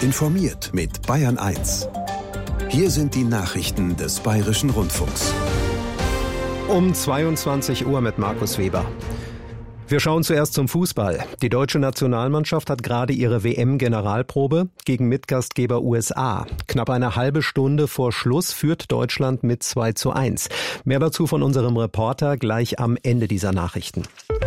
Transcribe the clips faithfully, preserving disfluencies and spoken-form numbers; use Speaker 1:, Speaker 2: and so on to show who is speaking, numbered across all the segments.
Speaker 1: Informiert mit Bayern eins. Hier sind die Nachrichten des Bayerischen Rundfunks.
Speaker 2: Um zweiundzwanzig Uhr mit Markus Weber. Wir schauen zuerst zum Fußball. Die deutsche Nationalmannschaft hat gerade ihre W M-Generalprobe gegen Mitgastgeber U S A. Knapp eine halbe Stunde vor Schluss führt Deutschland mit zwei zu eins. Mehr dazu von unserem Reporter gleich am Ende dieser Nachrichten.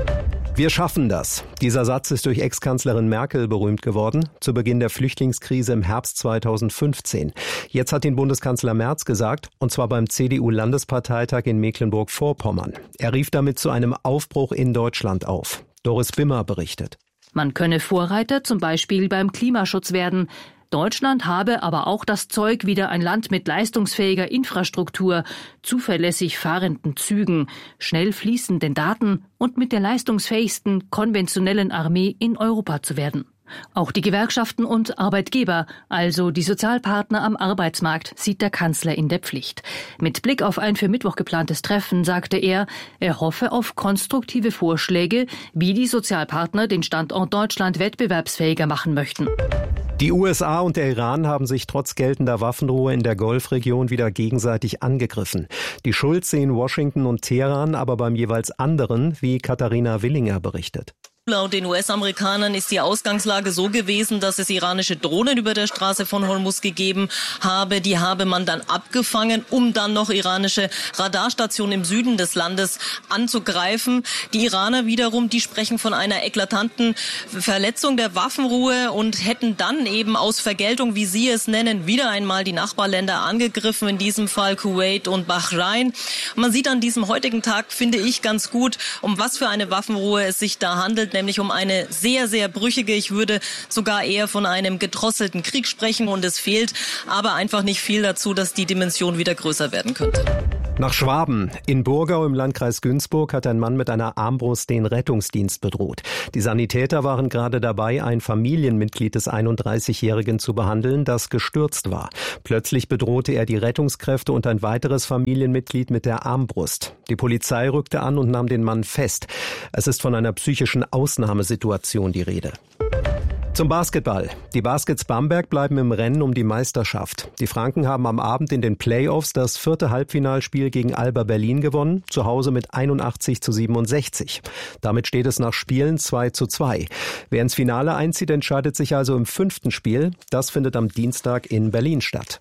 Speaker 2: Wir schaffen das. Dieser Satz ist durch Ex-Kanzlerin Merkel berühmt geworden, zu Beginn der Flüchtlingskrise im Herbst zweitausendfünfzehn. Jetzt hat ihn Bundeskanzler Merz gesagt, und zwar beim C D U-Landesparteitag in Mecklenburg-Vorpommern. Er rief damit zu einem Aufbruch in Deutschland auf. Doris Bimmer berichtet.
Speaker 3: Man könne Vorreiter zum Beispiel beim Klimaschutz werden. Deutschland habe aber auch das Zeug, wieder ein Land mit leistungsfähiger Infrastruktur, zuverlässig fahrenden Zügen, schnell fließenden Daten und mit der leistungsfähigsten konventionellen Armee in Europa zu werden. Auch die Gewerkschaften und Arbeitgeber, also die Sozialpartner am Arbeitsmarkt, sieht der Kanzler in der Pflicht. Mit Blick auf ein für Mittwoch geplantes Treffen sagte er, er hoffe auf konstruktive Vorschläge, wie die Sozialpartner den Standort Deutschland wettbewerbsfähiger machen möchten.
Speaker 2: Die U S A und der Iran haben sich trotz geltender Waffenruhe in der Golfregion wieder gegenseitig angegriffen. Die Schuld sehen Washington und Teheran aber beim jeweils anderen, wie Katharina Willinger berichtet.
Speaker 4: Laut den U S-Amerikanern ist die Ausgangslage so gewesen, dass es iranische Drohnen über der Straße von Hormuz gegeben habe. Die habe man dann abgefangen, um dann noch iranische Radarstationen im Süden des Landes anzugreifen. Die Iraner wiederum, die sprechen von einer eklatanten Verletzung der Waffenruhe und hätten dann eben aus Vergeltung, wie sie es nennen, wieder einmal die Nachbarländer angegriffen, in diesem Fall Kuwait und Bahrain. Man sieht an diesem heutigen Tag, finde ich, ganz gut, um was für eine Waffenruhe es sich da handelt. Nämlich um eine sehr, sehr brüchige, ich würde sogar eher von einem gedrosselten Krieg sprechen. Und es fehlt aber einfach nicht viel dazu, dass die Dimension wieder größer werden könnte.
Speaker 2: Nach Schwaben. In Burgau im Landkreis Günzburg hat ein Mann mit einer Armbrust den Rettungsdienst bedroht. Die Sanitäter waren gerade dabei, ein Familienmitglied des einunddreißigjährigen zu behandeln, das gestürzt war. Plötzlich bedrohte er die Rettungskräfte und ein weiteres Familienmitglied mit der Armbrust. Die Polizei rückte an und nahm den Mann fest. Es ist von einer psychischen Ausnahmesituation die Rede. Zum Basketball. Die Baskets Bamberg bleiben im Rennen um die Meisterschaft. Die Franken haben am Abend in den Playoffs das vierte Halbfinalspiel gegen Alba Berlin gewonnen, zu Hause mit einundachtzig zu siebenundsechzig. Damit steht es nach Spielen zwei zu zwei. Wer ins Finale einzieht, entscheidet sich also im fünften Spiel. Das findet am Dienstag in Berlin statt.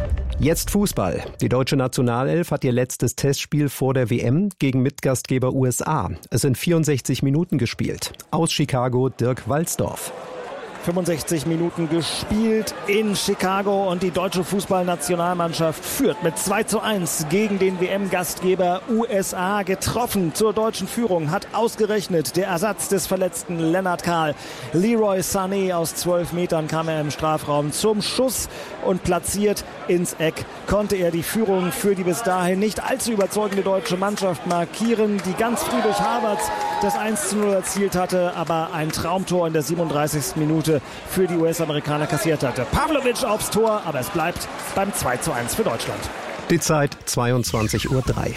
Speaker 2: Jetzt Fußball. Die deutsche Nationalelf hat ihr letztes Testspiel vor der W M gegen Mitgastgeber U S A. Es sind vierundsechzig Minuten gespielt. Aus Chicago Dirk Walsdorf.
Speaker 5: fünfundsechzig Minuten gespielt in Chicago und die deutsche Fußballnationalmannschaft führt mit zwei zu eins gegen den W M-Gastgeber U S A. Getroffen zur deutschen Führung hat ausgerechnet der Ersatz des verletzten Lennart Kahl. Leroy Sané aus zwölf Metern kam er im Strafraum zum Schuss und platziert ins Eck konnte er die Führung für die bis dahin nicht allzu überzeugende deutsche Mannschaft markieren, die ganz früh durch Havertz das eins zu null erzielt hatte, aber ein Traumtor in der siebenunddreißigsten Minute für die U S-Amerikaner kassiert hatte. Pavlovic aufs Tor, aber es bleibt beim zwei zu eins für Deutschland.
Speaker 2: Die Zeit zweiundzwanzig Uhr drei.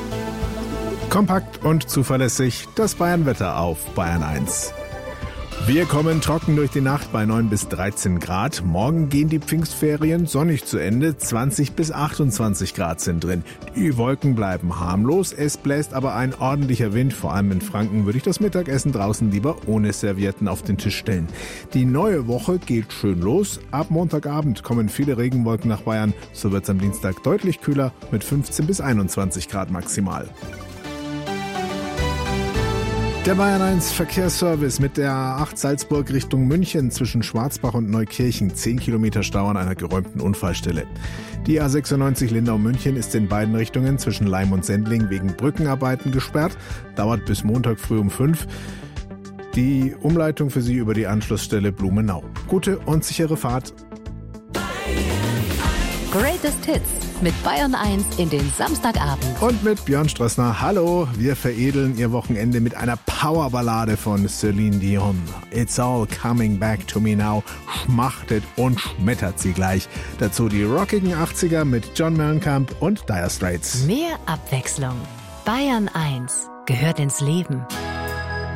Speaker 6: Kompakt und zuverlässig das Bayern-Wetter auf Bayern eins. Wir kommen trocken durch die Nacht bei neun bis dreizehn Grad. Morgen gehen die Pfingstferien sonnig zu Ende. zwanzig bis achtundzwanzig Grad sind drin. Die Wolken bleiben harmlos. Es bläst aber ein ordentlicher Wind. Vor allem in Franken würde ich das Mittagessen draußen lieber ohne Servietten auf den Tisch stellen. Die neue Woche geht schön los. Ab Montagabend kommen viele Regenwolken nach Bayern. So wird es am Dienstag deutlich kühler mit fünfzehn bis einundzwanzig Grad maximal. Der Bayern eins Verkehrsservice mit der A acht Salzburg Richtung München zwischen Schwarzbach und Neukirchen. zehn Kilometer Stau an einer geräumten Unfallstelle. Die A sechsundneunzig Lindau-München ist in beiden Richtungen zwischen Leim und Sendling wegen Brückenarbeiten gesperrt. Dauert bis Montag früh um fünf. Die Umleitung für Sie über die Anschlussstelle Blumenau. Gute und sichere Fahrt.
Speaker 7: Greatest Hits mit Bayern eins in den Samstagabend.
Speaker 6: Und mit Björn Strössner. Hallo, wir veredeln Ihr Wochenende mit einer Powerballade von Celine Dion. It's all coming back to me now. Schmachtet und schmettert sie gleich. Dazu die rockigen achtziger mit John Mellencamp und Dire Straits.
Speaker 7: Mehr Abwechslung. Bayern eins gehört ins Leben.